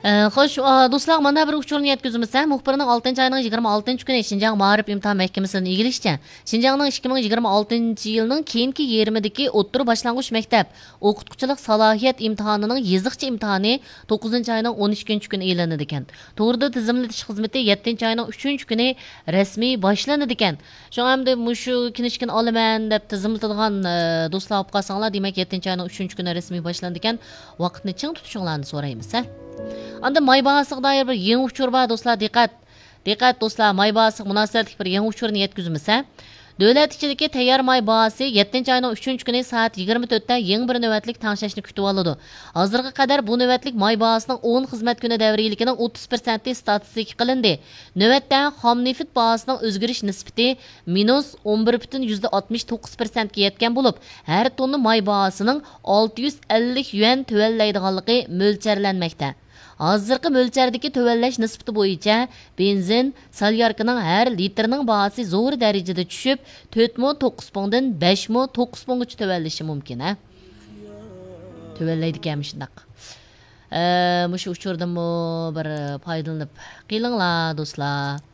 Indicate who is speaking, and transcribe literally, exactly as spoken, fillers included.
Speaker 1: Xo'sh, do'stlar, mana bir uchurni yetkazimiz. Muxbirning oltinchi oyning yigirma oltinchi kuni Şinjan Ma'rif imtihon mahkamasining egilishicha, Şinjanning ikki ming yigirma oltinchi yilning keyingi yarmidagi o'rta boshlang'ich maktab o'qituvchilik salohiyat imtihonining yiziqcha imtihoni to'qqizinchi oyning o'n ikkinchi kuni e'lonlanadi ekan. To'g'rida tizimlatish xizmati yettinchi oyning uchinchi kuni rasmiy boshlanadi ekan. Shu hamda mushu kinishkin olaman deb tizimlatadigan do'stlar olib qolsanglar, demak yettinchi oyning uchinchi kuni rasmiy boshlandi ekan. Vaqtni ching tutishinglarni so'raymiz. Anda may bahasiga doir bir yangi uchur bor do'stlar, diqqat. Diqqat do'stlar, may bahasiga munosabatli bir yangi uchurni yetkazamiz. Davlat ichidagi tayyor may bahasi yettinchi oyning uchinchi kuni soat yigirma to'rtda yangi bir navbatlik tanishishni kutib oladi. Hozirga qadar bu navbatlik may bahasining o'n xizmat kuni davriyligining o'ttiz foizi statistika qilindi. Navbatda xom neft bahasining o'zgarish nisbati minus o'n bir butun oltmish to'qqiz foiz ga yetgan bo'lib, har tonna may bahasining olti yuz ellik yuan tuvallaydiganligi mo'ljallanmoqda. Hozirgi mo'ljaldagi tuvallash nisbati bo'yicha benzin salyarkaning har litrining bahasi zo'r darajada tushib, to'rt ming to'qqiz mingdan besh ming to'qqiz minggacha tuvallashi mumkin, ha. Tuvallaydi ekan shundaq. Mushu uchurdan bir foydalanib qilinglar do'stlar.